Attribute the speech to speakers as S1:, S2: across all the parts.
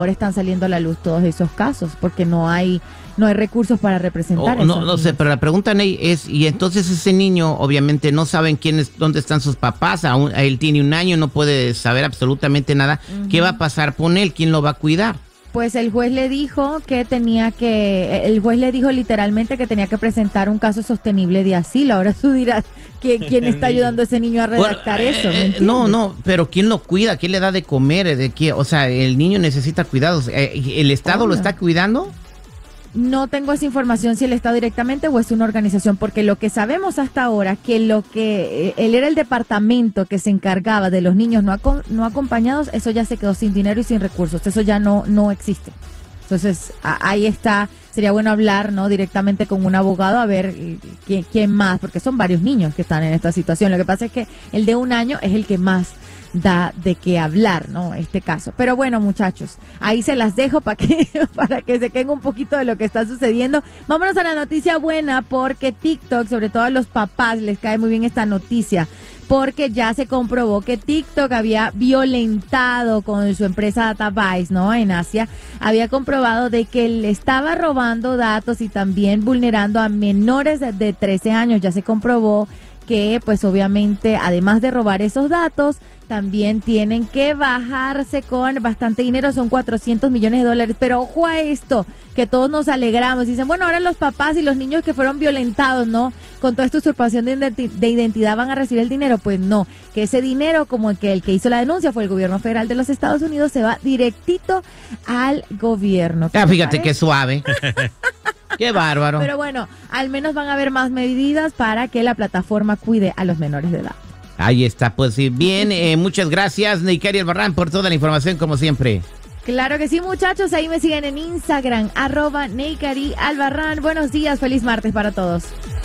S1: ahora están saliendo a la luz todos esos casos, porque no hay recursos para representar eso.
S2: No sé, pero la pregunta, Ney, es, y entonces ese niño obviamente no saben dónde están sus papás, él tiene 1 año, no puede saber absolutamente nada. ¿Qué va a pasar con él? ¿Quién lo va a cuidar?
S1: Pues el juez le dijo literalmente que tenía que presentar un caso sostenible de asilo. Ahora tú dirás quién está ayudando a ese niño a redactar eso.
S2: No, pero ¿quién lo cuida? ¿Quién le da de comer? O sea, el niño necesita cuidados. ¿El Estado lo está cuidando?
S1: No tengo esa información si el Estado directamente o es una organización, porque lo que sabemos hasta ahora que él era el departamento que se encargaba de los niños no acompañados, eso ya se quedó sin dinero y sin recursos, eso ya no existe. Entonces ahí está, sería bueno hablar, ¿no?, directamente con un abogado a ver quién más, porque son varios niños que están en esta situación. Lo que pasa es que el de 1 año es el que más da de qué hablar, ¿no?, este caso. Pero bueno, muchachos, ahí se las dejo para que se queden un poquito de lo que está sucediendo. Vámonos a la noticia buena, porque TikTok, sobre todo a los papás, les cae muy bien esta noticia, porque ya se comprobó que TikTok había violentado con su empresa DataVice, ¿no?, en Asia, había comprobado de que le estaba robando datos y también vulnerando a menores de 13 años. Ya se comprobó que, pues obviamente, además de robar esos datos, también tienen que bajarse con bastante dinero, son $400 millones. Pero ojo a esto, que todos nos alegramos. Dicen, bueno, ahora los papás y los niños que fueron violentados, ¿no?, con toda esta usurpación de identidad van a recibir el dinero. Pues no, que ese dinero, como el que hizo la denuncia fue el gobierno federal de los Estados Unidos, se va directito al gobierno.
S2: Fíjate qué suave. Qué bárbaro.
S1: Pero bueno, al menos van a haber más medidas para que la plataforma cuide a los menores de edad.
S2: Ahí está, pues sí. Bien, muchas gracias, Neikari Albarrán, por toda la información, como siempre.
S1: Claro que sí, muchachos. Ahí me siguen en Instagram, @Neikari Albarrán. Buenos días, feliz martes para todos.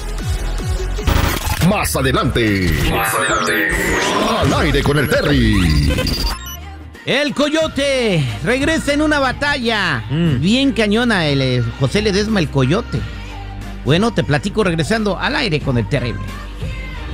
S3: Más adelante. Al aire con el Terry.
S2: El Coyote regresa en una batalla. Bien cañona el José Ledesma, el Coyote. Bueno, te platico regresando al aire con el Terrible.